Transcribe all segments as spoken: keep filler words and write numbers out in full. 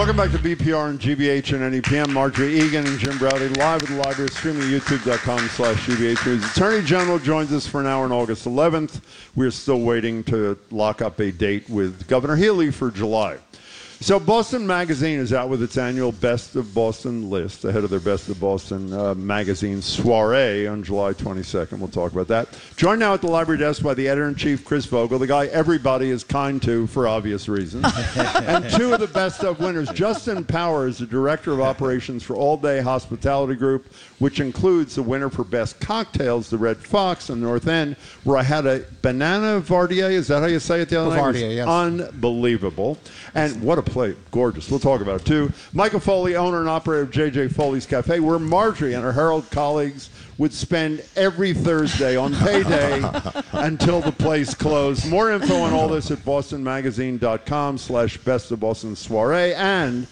Welcome back to B P R and G B H and N E P M. Marjorie Egan and Jim Browdy live at the library, streaming youtube.com slash GBH News. Attorney General joins us for an hour on August eleventh. We're still waiting to lock up a date with Governor Healy for July. So Boston Magazine is out with its annual Best of Boston list, ahead of their Best of Boston uh, Magazine soiree on July twenty-second. We'll talk about that. Joined now at the library desk by the editor-in-chief, Chris Vogel, the guy everybody is kind to for obvious reasons. And two of the Best of winners. Justin Power is the Director of Operations for All Day Hospitality Group, which includes the winner for Best Cocktails, the Red Fox in North End, where I had a banana Vardier. Is that how you say it the other night? Vardier, yes. Unbelievable. And what a plate. Gorgeous. We'll talk about it, too. Michael Foley, owner and operator of J J Foley's Cafe, where Marjorie and her Herald colleagues would spend every Thursday on payday until the place closed. More info on all this at bostonmagazine.com slash best of Boston soiree and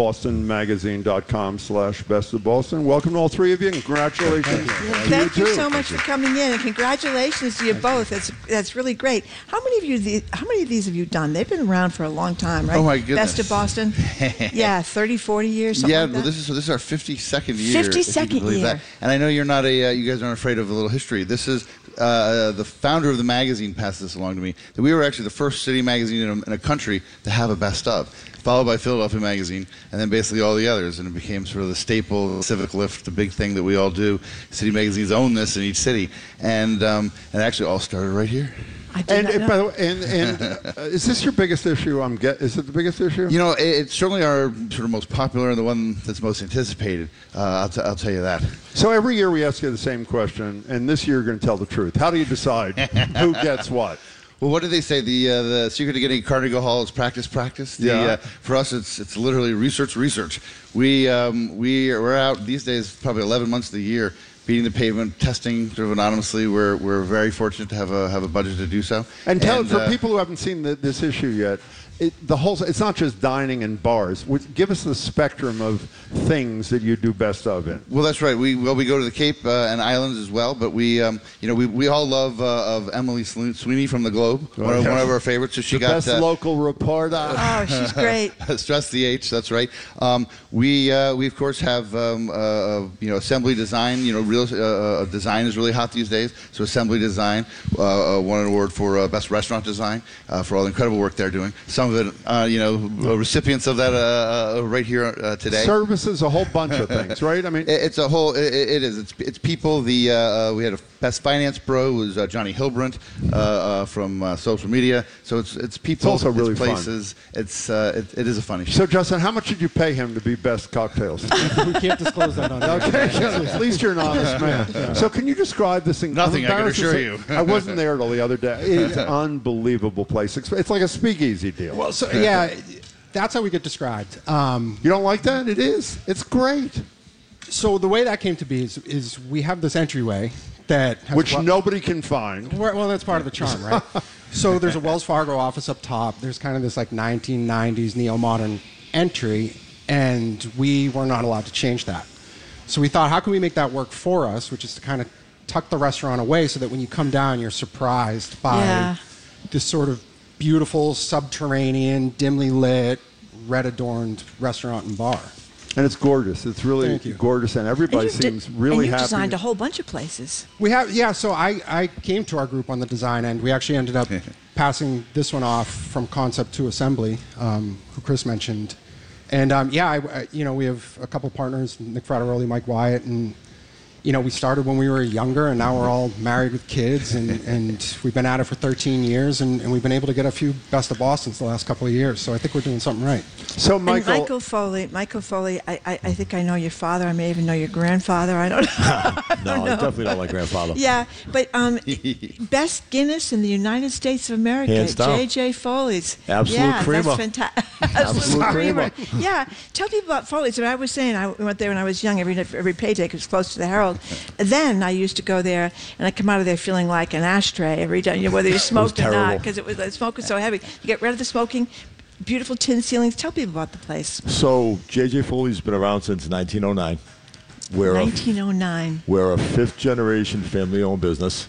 bostonmagazine.com slash best of Boston. Welcome to all three of you, and congratulations. Thank you, you so much for coming in, and congratulations to you both. That's that's really great. How many of you? The, how many of these have you done? They've been around for a long time, right? Oh my goodness. Best of Boston. Yeah, thirty, forty years. Something yeah, like well, that. this is so this is our fifty-second year. fifty-second year. That. And I know you're not a. Uh, you guys aren't afraid of a little history. This is. Uh, the founder of the magazine passed this along to me, that we were actually the first city magazine in a, in a country to have a best of, followed by Philadelphia Magazine, and then basically all the others, and it became sort of the staple, the civic lift, the big thing that we all do. City magazines own this in each city, and um, and it actually all started right here. I did And, not and know. by the way, and, and uh, is this your biggest issue? I'm get. Is it the biggest issue? You know, it, it's certainly our sort of most popular and the one that's most anticipated. Uh, I'll, t- I'll tell you that. So every year we ask you the same question, and this year you're going to tell the truth. How do you decide who gets what? Well, what do they say? The uh, the secret to getting Carnegie Hall is practice, practice. The, Yeah. Uh, for us, it's it's literally research, research. We um, we are, we're out these days probably eleven months of the year, beating the pavement, testing sort of anonymously. We're we're very fortunate to have a have a budget to do so. And tell And, for uh, people who haven't seen the, this issue yet, it, the whole it's not just dining and bars. Would- Give us the spectrum of things that you do best of in. Well, that's right. We well we go to the Cape uh, and Islands as well, but we um, you know we, we all love uh, of Emily Sweeney from the Globe, Oh, one, of, yes. one of our favorites. So she The got best uh, local reporter. Oh, she's great. Stress the H. That's right. Um, we uh, we of course have um, uh, you know assembly design. You know, real uh, uh, design is really hot these days. So assembly design uh, uh, won an award for uh, best restaurant design uh, for all the incredible work they're doing. Some of it, uh, you know, recipients of that uh, uh, right here uh, today. Services, a whole bunch of things, right? I mean, It- It's a whole. It, it is. It's it's people. The uh, uh, we had a best finance bro was uh, Johnny Hilbrandt uh, uh, from uh, social media. So it's it's people. It's also really fun. places. It's uh, it, it is a funny show. so Justin, how much did you pay him to be best cocktails? We can't disclose that on here. Okay, at least you're an honest man. So can you describe this thing? Nothing, I'm I can embarrassed to assure say- you. I wasn't there till the other day. It's an unbelievable place. It's, it's like a speakeasy deal. Well, so yeah, that's how we get described. Um, You don't like that? It is. It's great. so the way that came to be is, is we have this entryway that has Which well, nobody can find. well, well, that's part of the charm, right? So there's a Wells Fargo office up top. There's kind of this like nineteen nineties neo-modern entry, and we were not allowed to change that. So we thought, how can we make that work for us, which is to kind of tuck the restaurant away so that when you come down, you're surprised by Yeah. this sort of beautiful, subterranean, dimly lit, red-adorned restaurant and bar. And it's gorgeous. It's really Thank you. gorgeous, and And everybody you seems did- really and you happy. designed a whole bunch of places. We have, yeah. So I, I came to our group on the design end. We actually ended up passing this one off from concept to assembly, um, who Chris mentioned, and um, yeah, I, I, you know, we have a couple partners, Nick Frateroli, Mike Wyatt, and you know, we started when we were younger, and now we're all married with kids, and, and we've been at it for thirteen years, and, and we've been able to get a few Best of Bostons the last couple of years. So I think we're doing something right. So, And Michael, Michael Foley, Michael Foley, I, I, I think I know your father. I may even know your grandfather. I don't know. No, I definitely don't like grandfather. Yeah, but um, best Guinness in the United States of America, Hands down. J J Foley's. Absolute yeah, creamer. that's fantastic. Absolute creamer. Yeah, tell people about Foley's. What I was saying, I went there when I was young. Every every payday, 'cause it was close to the Herald. Then I used to go there, and I come out of there feeling like an ashtray every day. You know, whether you smoked or not, terrible. because it was the smoke was so heavy. You get rid of the smoking. Beautiful tin ceilings. Tell people about the place. So J J Foley's been around since nineteen oh nine. We're a, nineteen oh nine. we're a fifth generation family-owned business.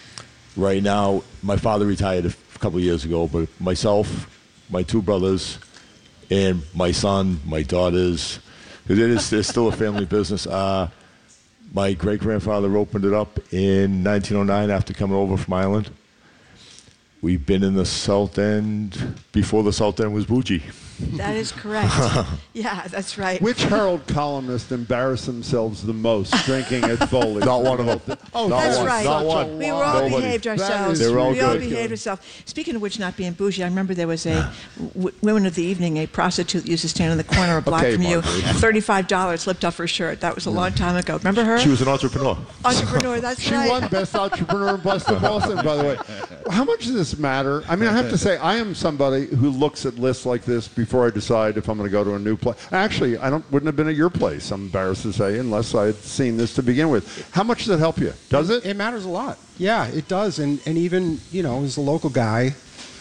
Right now, my father retired a couple of years ago, but myself, my two brothers, And my son, my daughters, it is it's still a family business. Uh, my great-grandfather opened it up in nineteen oh nine after coming over from Ireland. We've been in the South End before the South End was bougie. That is correct. Yeah, that's right. Which Herald columnist embarrassed themselves the most drinking at Foley? Not one of them. Oh, Not That's one. right. Not one. We were all Nobody. behaved That ourselves. is They were all we all good. behaved ourselves. Speaking of which, not being bougie, I remember there was a w- Women of the Evening, a prostitute used to stand in the corner a block Okay, from you, Marjorie. thirty-five dollars slipped off her shirt. That was a long time ago. Remember her? She was an entrepreneur. Entrepreneur, that's She right. won Best Entrepreneur in Boston, Boston, by the way. How much does this matter? I mean, I have to say, I am somebody who looks at lists like this before I decide if I'm going to go to a new place. Actually, I don't wouldn't have been at your place, I'm embarrassed to say, unless I had seen this to begin with. How much does it help you? Does it? It matters a lot. Yeah, it does. And and even, you know, as a local guy,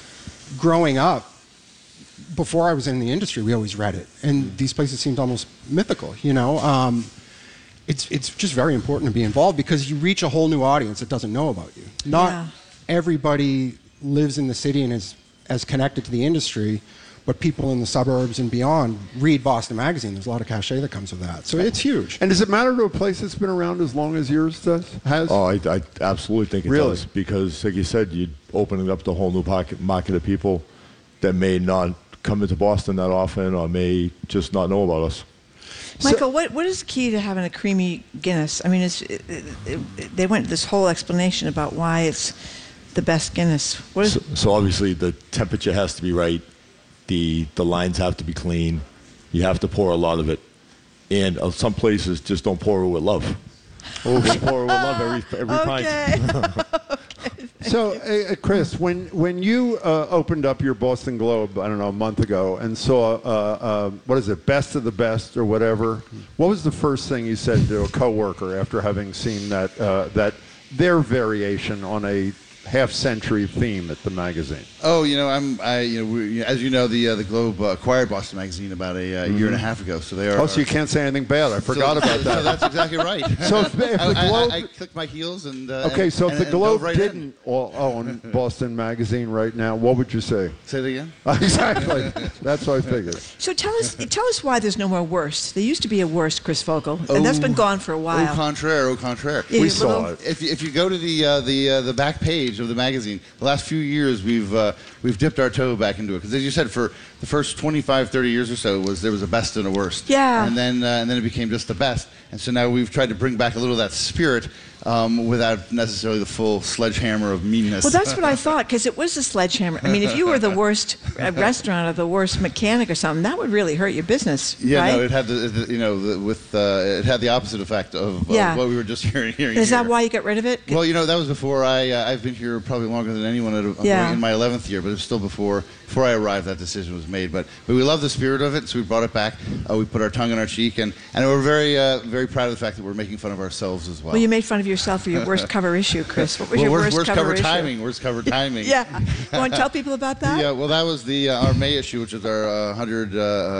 growing up, before I was in the industry, we always read it. And these places seemed almost mythical, you know. Um, it's it's just very important to be involved because you reach a whole new audience that doesn't know about you. Not Yeah. everybody lives in the city and is as connected to the industry, but people in the suburbs and beyond read Boston Magazine. There's a lot of cachet that comes with that. So it's huge. And does it matter to a place that's been around as long as yours does? Has? Oh, I, I absolutely think it Really? does because, like you said, you're opening up the whole new pocket, market of people that may not come into Boston that often or may just not know about us. Michael, what what is key to having a creamy Guinness? I mean, it's, it, it, it, they went this whole explanation about why it's the best Guinness. What is So, so obviously the temperature has to be right. The the lines have to be clean. You have to pour a lot of it. And uh, some places just don't pour it with love. Oh, we pour it with love every, every pint. okay? So, uh, Chris, when when you uh, opened up your Boston Globe, I don't know, a month ago, and saw uh, uh, what is it, Best of the Best or whatever, what was the first thing you said to a coworker after having seen that uh, that their variation on a half-century theme at the magazine? Oh, you know, I'm, I, you know, we, as you know, the uh, the Globe uh, acquired Boston Magazine about a uh, year and a half ago. So they are. Oh, so you can't say anything bad. I forgot so, about so that. that's exactly right. So if the- if the I, Globe- I, I clicked my heels and. Uh, Okay, and- so if and- the and Globe dove right in. didn't o- own Boston Magazine right now, what would you say? Say it again. Exactly. That's what I figured. So tell us tell us why there's no more worst. There used to be a worst, Chris Vogel, and that's been gone for a Au while. contraire, au contraire. Yeah, We you saw little- it. If you, if you go to the uh, the uh, the back page of the magazine, the last few years we've uh, we've dipped our toe back into it because, as you said, for the first twenty-five, thirty years or so, was there was a best and a worst. Yeah. And then uh, and then it became just the best. And so now we've tried to bring back a little of that spirit um, without necessarily the full sledgehammer of meanness. Well, that's what I thought, because it was a sledgehammer. I mean, if you were the worst uh, restaurant or the worst mechanic or something, that would really hurt your business, Yeah, right? no, it had the, the you know the, with uh, it had the opposite effect of, of Yeah. what we were just hearing. hearing Is that here. why you got rid of it? Well, you know, that was before I. Uh, I've been here probably longer than anyone. At, I'm Yeah. in my eleventh year, but it was still before before I arrived. That decision was made. But but we love the spirit of it, so we brought it back. Uh, we put our tongue in our cheek, and and we're very uh, very proud of the fact that we're making fun of ourselves as well. Well, you made fun of yourself for your worst cover issue, Chris. What was well, your worst, worst, worst cover issue? timing. Worst cover timing. Yeah. You want to tell people about that? Yeah, well, that was the uh, our May issue, which is our uh, one hundred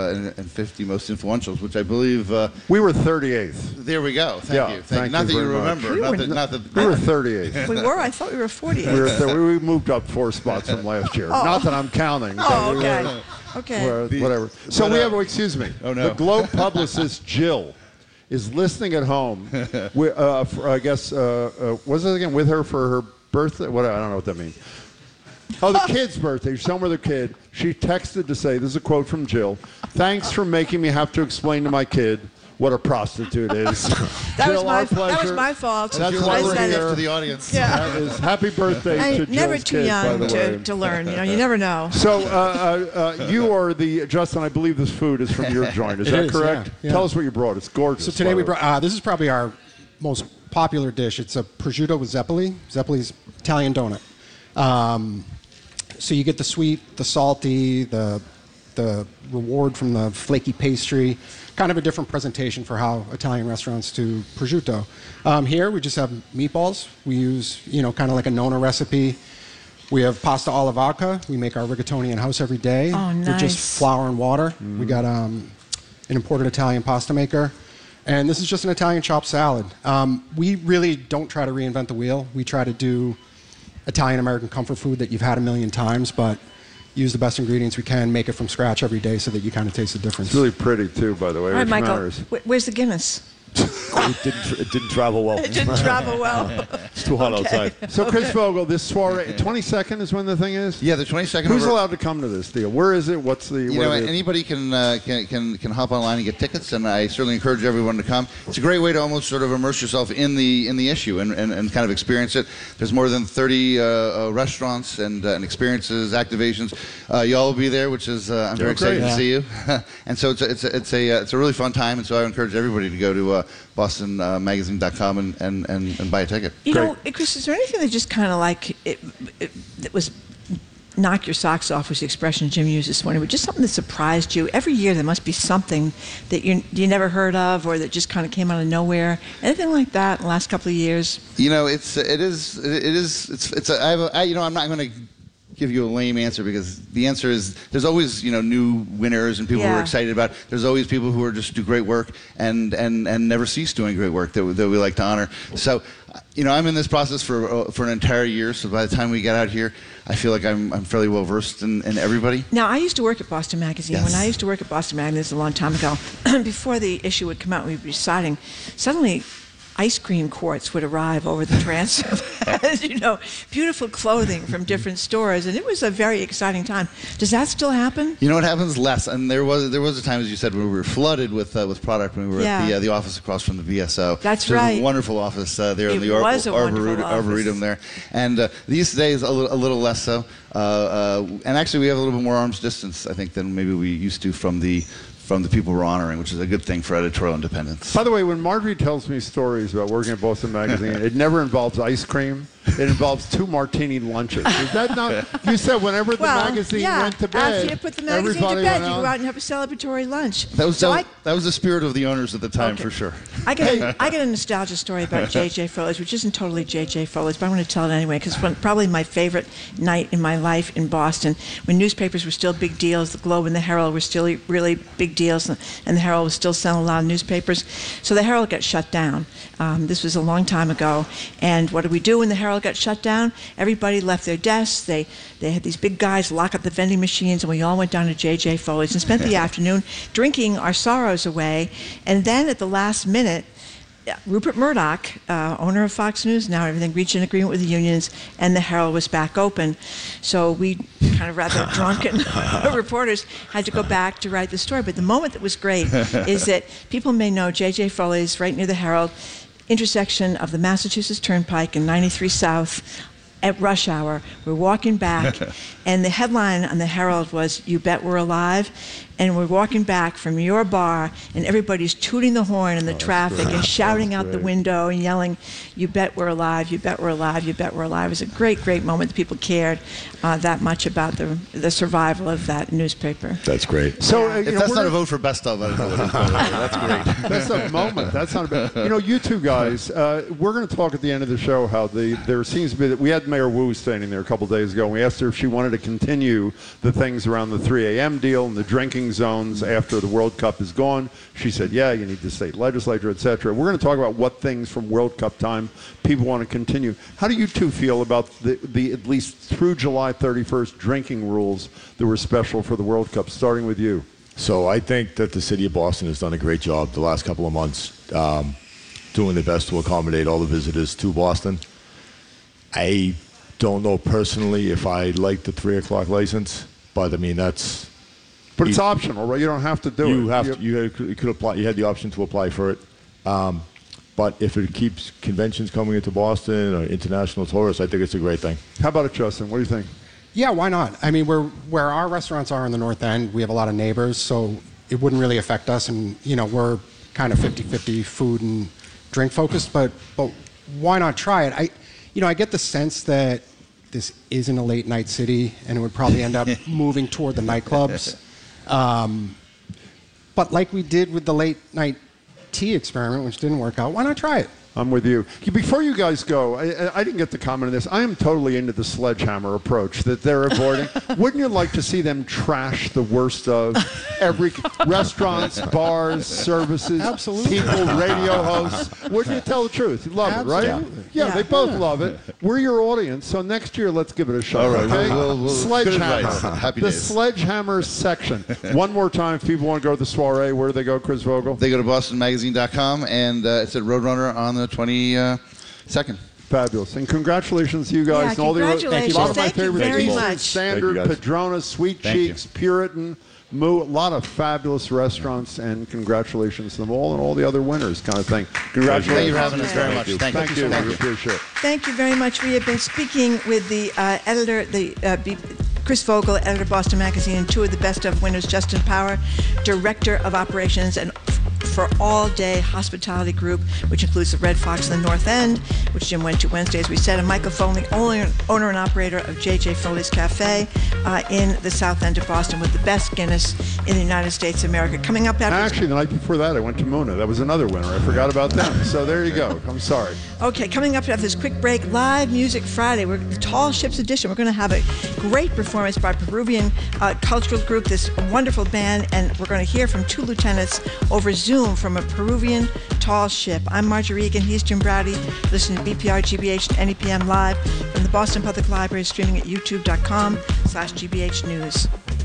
fifty most influentials, which I believe. Uh, We were thirty-eighth. there we go. Thank Yeah, you. Thank, thank you. Not you that you very much. remember. We Not were that. n- Not that. We were thirty-eighth. We were. I thought we were forty. We, were th- we moved up four spots from last year. Not that I'm counting. but Oh, we okay. were- Okay. were- The- whatever. So but, we uh, have, oh, excuse me. Oh, no. The Globe publicist, Jill, is listening at home. With, uh, for, I guess, uh, uh, what's it again? With her for her birthday? What, I don't know what that means. Oh, the kid's birthday. She's home with her kid. She texted to say, this is a quote from Jill, "Thanks for making me have to explain to my kid what a prostitute is." That Jill, was my our that was pleasure. my fault. That's You're why I we're said here. it. to the audience. Yeah. That is happy birthday I, to Jill's never too kid, young by the to, way. to learn. You know, you never know. So, uh, uh, uh, you are the, Justin, I believe this food is from your joint. Is It that is, correct? yeah, yeah. Tell us what you brought. It's gorgeous. So today by we the way. brought, uh, this is probably our most popular dish. It's a prosciutto with zeppoli. Zeppoli's Italian donut. Um, so you get the sweet, the salty, the the reward from the flaky pastry. Kind of a different presentation for how Italian restaurants do prosciutto. Um, here we just have meatballs. We use, you know, kind of like a Nona recipe. We have pasta alla vodka. We make our rigatoni in house every day. Oh, With nice. just flour and water. We got um, an imported Italian pasta maker. And this is just an Italian chopped salad. Um, we really don't try to reinvent the wheel. We try to do Italian-American comfort food that you've had a million times, but use the best ingredients we can, make it from scratch every day so that you kind of taste the difference. It's really pretty too, by the way. All right, which Michael, matters. wh- where's the Guinness? it, didn't, it didn't travel well. It didn't travel well. It's too hot outside. So, Chris Vogel, this soiree, twenty-second is when the thing is? Yeah, the twenty-second. Who's over- allowed to come to this deal? Where is it? What's the... You what know, are the- anybody can, uh, can can can hop online and get tickets, and I certainly encourage everyone to come. It's a great way to almost sort of immerse yourself in the in the issue and, and, and kind of experience it. There's more than thirty uh, uh, restaurants and, uh, and experiences, activations. Uh, y'all will be there, which is uh, I'm very Oh, excited great. to see you. And so it's a, it's a, it's a uh, it's a really fun time, and so I encourage everybody to go to uh, Boston Magazine dot com and, and, and, and buy a ticket. You Great. know, Chris, is there anything that just kind of like it, it, that was knock your socks off was the expression Jim used this morning, but just something that surprised you? Every year there must be something that you you never heard of or that just kind of came out of nowhere. Anything like that in the last couple of years? You know, it's it is it is it's it's a, I have a, I, you know I'm not going to give you a lame answer because the answer is there's always you know new winners and people who Yeah. are excited about it. There's always people who are just do great work and and and never cease doing great work that, we- that we like to honor. So you know I'm in this process for uh, for an entire year. So by the time we get out here, I feel like I'm I'm fairly well versed in, in everybody. Now, I used to work at Boston Magazine. Yes. When I used to work at Boston Magazine, this is a long time ago, before the issue would come out and we'd be deciding, suddenly ice cream quarts would arrive over the transom. You know, beautiful clothing from different stores, and it was a very exciting time. Does that still happen? You know what happens less, and there was there was a time, as you said, when we were flooded with uh, with product when we were at the Yeah. uh, the office across from the V S O. That's So it was right. a wonderful office uh, there in It the Ar- was a wonderful Arboretum, office. Arboretum there, and uh, these days a little, a little less so. Uh, uh, and actually, we have a little bit more arm's distance, I think, than maybe we used to from the from the people we're honoring, which is a good thing for editorial independence. By the way, when Marjorie tells me stories about working at Boston Magazine, it never involves ice cream. It involves two martini lunches. Is that not? You said whenever the Well, magazine yeah, went to bed, after you put the magazine to everybody bed, went you go out and have a celebratory lunch. That was so that, I, was- that was the spirit of the owners at the time, Okay. for sure. I get, a, I get a nostalgia story about J J. Foley's, which isn't totally J J. Foley's, but I'm going to tell it anyway, because it's probably my favorite night in my life in Boston, when newspapers were still big deals. The Globe and the Herald were still really big deals, and the Herald was still selling a lot of newspapers. So the Herald got shut down. Um, this was a long time ago. And what did we do when the Herald got shut down? Everybody left their desks. They, they had these big guys lock up the vending machines, and we all went down to J J. Foley's and spent the afternoon drinking our sorrows away. And then at the last minute, Rupert Murdoch, uh, owner of Fox News now, everything reached an agreement with the unions, and the Herald was back open. So we kind of rather drunken reporters had to go back to write the story. But the moment that was great is that people may know J J. Foley's right near the Herald, intersection of the Massachusetts Turnpike and ninety-three South. At rush hour, we're walking back, and the headline on the Herald was, "You Bet We're Alive," and we're walking back from your bar, and everybody's tooting the horn in the traffic and shouting out the window and yelling, "You bet we're alive, you bet we're alive, you bet we're alive." It was a great, great moment that people cared uh, that much about the, the survival of that newspaper. That's great. So, uh, you If know, that's we're not a gonna- vote for best of, I don't know what is. That's great. That's a moment. That's not a bad. You know, you two guys, uh, we're going to talk at the end of the show how the there seems to be that we had Mayor Wu standing there a couple days ago, and we asked her if she wanted to continue the things around the three a m deal and the drinking zones after the World Cup is gone. She said, yeah, you need the state legislature, et cetera. We're going to talk about what things from World Cup time people want to continue. How do you two feel about the, the at least through July thirty-first drinking rules that were special for the World Cup, starting with you? So I think that the city of Boston has done a great job the last couple of months, um, doing their best to accommodate all the visitors to Boston. I don't know personally if I like the three o'clock license, but I mean that's. But it's You- optional, right? You don't have to do it. You have to, you, had, you could apply. You had the option to apply for it, um, but if it keeps conventions coming into Boston or international tourists, I think it's a great thing. How about it, Justin? What do you think? Yeah, why not? I mean, we're, where our restaurants are in the North End, we have a lot of neighbors, so it wouldn't really affect us. And, you know, we're kind of fifty-fifty food and drink focused, but, but why not try it? I, you know, I get the sense that this isn't a late night city, and it would probably end up moving toward the nightclubs. Um, but like we did with the late night tea experiment, which didn't work out, why not try it? I'm with you. Before you guys go, I, I didn't get the comment on this. I am totally into the sledgehammer approach that they're avoiding. Wouldn't you like to see them trash the worst of every restaurants, bars, services, Absolutely. people, radio hosts? Wouldn't you tell the truth? You love Absolutely. it, right? Yeah, Yeah. they both love it. We're your audience, so next year let's give it a shot. All right, okay? we'll- we'll- we'll- Sledgehammer. good advice. Happy the days. Sledgehammer section. One more time, if people want to go to the soiree, where do they go, Chris Vogel? They go to boston magazine dot com, and uh, it's at Roadrunner on the twenty-second. Fabulous. And congratulations to you guys. Yeah, and all the congratulations. a lot of my Thank you favorite very Eastern much. Standard, Thank you, guys. Padrona, Sweet Thank you. Cheeks, Puritan, Moo, a lot of fabulous restaurants, and congratulations to them all and all the other winners kind of thing. Congratulations. Thank you for having us very much. you. Thank, Thank you. you. Thank We you. appreciate it. Thank you very much. We have been speaking with the uh, editor, the uh, B- Chris Vogel, editor of Boston Magazine, and two of the best of winners, Justin Power, director of operations and for All Day Hospitality Group, which includes the Red Fox in the North End, which Jim went to Wednesday, as we said, and Michael Foley, owner, owner and operator of J J Foley's Cafe uh, in the South End of Boston, with the best Guinness in the United States of America. Coming up after... Actually, the night before that, I went to Muna. That was another winner. I forgot about them. So there you go. I'm sorry. Okay, coming up after this quick break, Live Music Friday. We're the Tall Ships Edition. We're going to have a great performance by Peruvian uh, cultural group, this wonderful band, and we're going to hear from two lieutenants over Zoom from a Peruvian tall ship. I'm Marjorie Egan. He's Jim Browdy. Listen to B P R, G B H, and N E P M live from the Boston Public Library, streaming at youtube dot com slash G B H News.